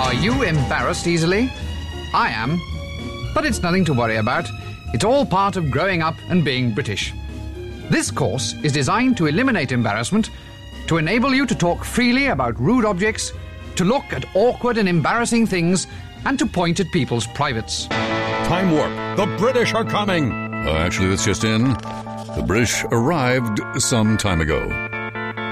Are you embarrassed easily? I am. But it's nothing to worry about. It's all part of growing up and being British. This course is designed to eliminate embarrassment, to enable you to talk freely about rude objects, to look at awkward and embarrassing things, and to point at people's privates. Time warp. The British are coming. Actually, that's just in. The British arrived some time ago.